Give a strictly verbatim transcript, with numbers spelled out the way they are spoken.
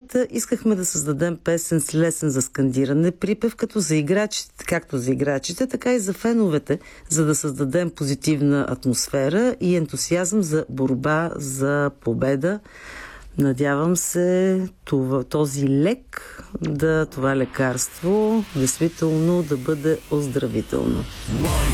идеята, искахме да създадем песен с лесен за скандиране припев, като за играчите, както за играчите, така и за феновете, за да създадем позитивна атмосфера и ентусиазъм за борба за победа. Надявам се това, този лек, да, това лекарство действително да бъде оздравително.